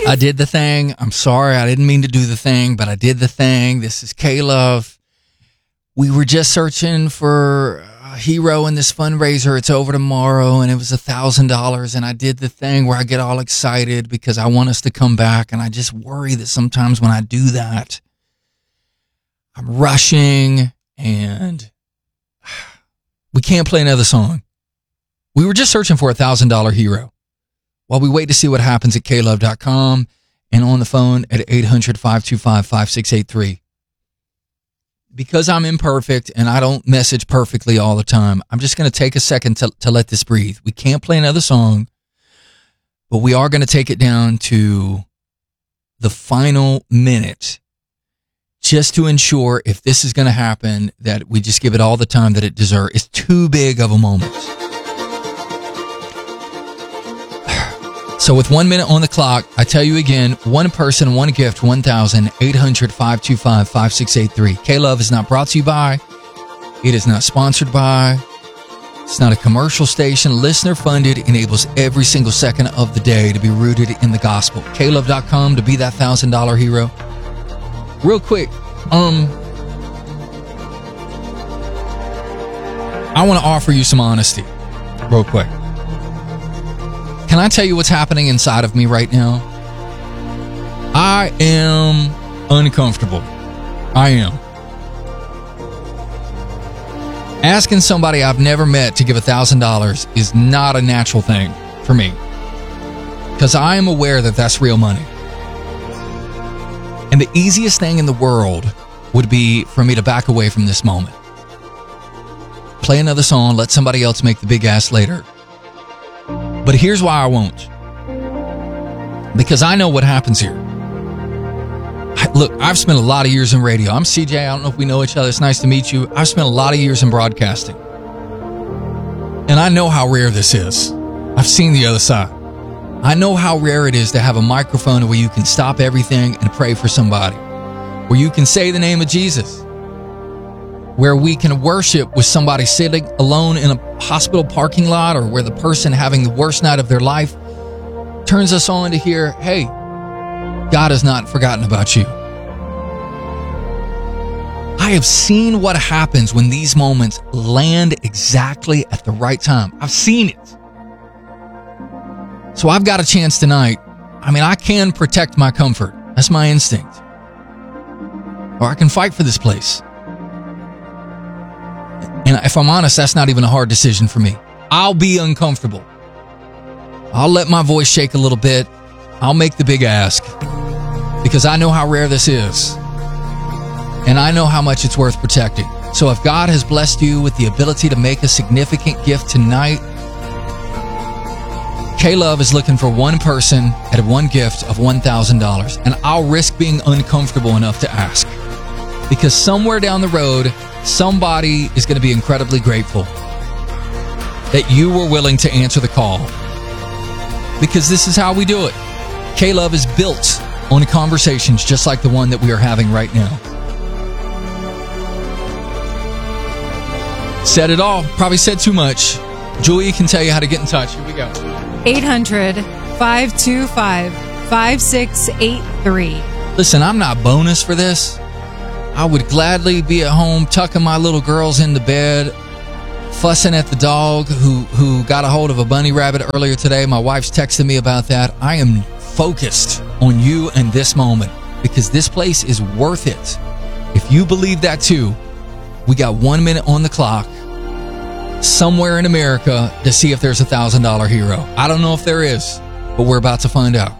I did the thing. I'm sorry. I didn't mean to do the thing, but I did the thing. This is K-Love. We were just searching for a hero in this fundraiser. It's over tomorrow, and it was $1,000. And I did the thing where I get all excited because I want us to come back. And I just worry that sometimes when I do that, I'm rushing and we can't play another song. We were just searching for a $1,000 hero. While we wait to see what happens at klove.com and on the phone at 800-525-5683. Because I'm imperfect and I don't message perfectly all the time, I'm just going to take a second to let this breathe. We can't play another song, but we are going to take it down to the final minute just to ensure if this is going to happen that we just give it all the time that it deserves. It's too big of a moment. So with 1 minute on the clock, I tell you again, one person, one gift, 1-800-525-5683. K-Love is not brought to you by. It is not sponsored by. It's not a commercial station. Listener funded, enables every single second of the day to be rooted in the gospel. Klove.com to be that $1,000 hero. Real quick, I want to offer you some honesty. Real quick. Can I tell you what's happening inside of me right now? I am uncomfortable. I am. Asking somebody I've never met to give $1,000 is not a natural thing for me. Because I am aware that that's real money. And the easiest thing in the world would be for me to back away from this moment. Play another song, let somebody else make the big ass later. But here's why I won't. Because I know what happens here. Look, I've spent a lot of years in radio. I'm CJ. I don't know if we know each other. It's nice to meet you. I've spent a lot of years in broadcasting. And I know how rare this is. I've seen the other side. I know how rare it is to have a microphone where you can stop everything and pray for somebody. Where you can say the name of Jesus. Where we can worship with somebody sitting alone in a hospital parking lot, or where the person having the worst night of their life turns us on to hear, hey, God has not forgotten about you. I have seen what happens when these moments land exactly at the right time. I've seen it. So I've got a chance tonight. I mean, I can protect my comfort. That's my instinct. Or I can fight for this place. And if I'm honest, that's not even a hard decision for me. I'll be uncomfortable. I'll let my voice shake a little bit. I'll make the big ask. Because I know how rare this is. And I know how much it's worth protecting. So if God has blessed you with the ability to make a significant gift tonight, K-Love is looking for one person at one gift of $1,000. And I'll risk being uncomfortable enough to ask. Because somewhere down the road, somebody is going to be incredibly grateful that you were willing to answer the call. Because this is how we do it. K-Love is built on conversations just like the one that we are having right now. Said it all. Probably said too much. Julia can tell you how to get in touch. Here we go. 800-525-5683. Listen, I'm not bonus for this. I would gladly be at home tucking my little girls into bed, fussing at the dog who got a hold of a bunny rabbit earlier today. My wife's texting me about that. I am focused on you and this moment because this place is worth it. If you believe that too, we got 1 minute on the clock somewhere in America to see if there's a $1,000 hero. I don't know if there is, but we're about to find out.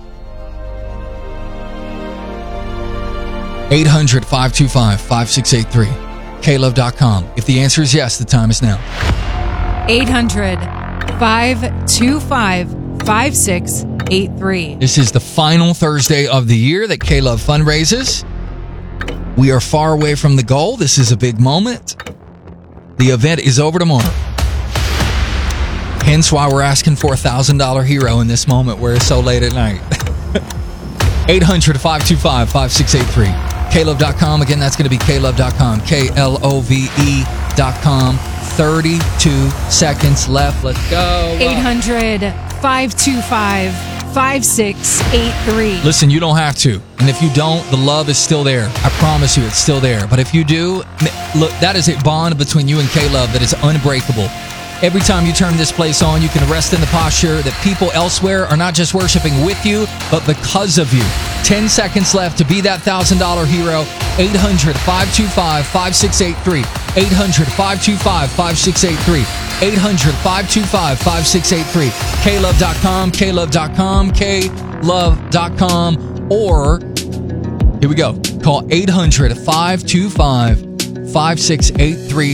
800-525-5683. klove.com. If the answer is yes, the time is now. 800-525-5683. This is the final Thursday of the year that K-Love fundraises. We are far away from the goal. This is a big moment. The event is over tomorrow. Hence why we're asking for a $1,000 hero in this moment where it's so late at night. 800-525-5683. klove.com. Again, that's going to be klove.com. KLOVE.com. 32 seconds left. Let's go. 800-525-5683. 800-5683. Listen, you don't have to. And if you don't, the love is still there. I promise you, it's still there. But if you do, look, that is a bond between you and K-Love that is unbreakable. Every time you turn this place on, you can rest in the posture that people elsewhere are not just worshiping with you, but because of you. 10 seconds left to be that $1,000 hero. 800-525-5683. 800-525-5683. 800-525-5683. klove.com, klove.com, klove.com, or here we go. Call 800-525-5683.